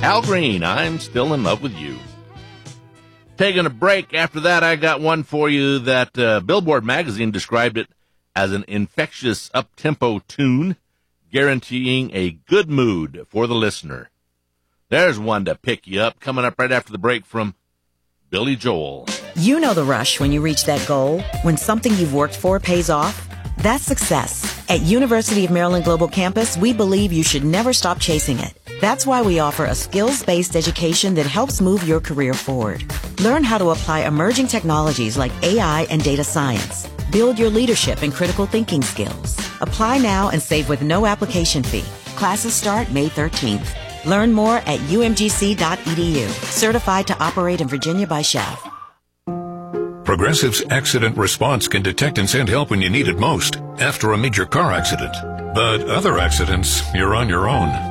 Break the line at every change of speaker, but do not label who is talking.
Al Green, I'm Still in Love with You. Taking a break. After that, I got one for you that Billboard magazine described it as an infectious up-tempo tune, guaranteeing a good mood for the listener. There's one to pick you up, coming up right after the break from Billy Joel.
You know the rush when you reach that goal, when something you've worked for pays off. That's success. At University of Maryland Global Campus, we believe you should never stop chasing it. That's why we offer a skills-based education that helps move your career forward. Learn how to apply emerging technologies like AI and data science. Build your leadership and critical thinking skills. Apply now and save with no application fee. Classes start May 13th. Learn more at umgc.edu. Certified to operate in Virginia by SCHEV.
Progressive's accident response can detect and send help when you need it most after a major car accident. But other accidents, you're on your own.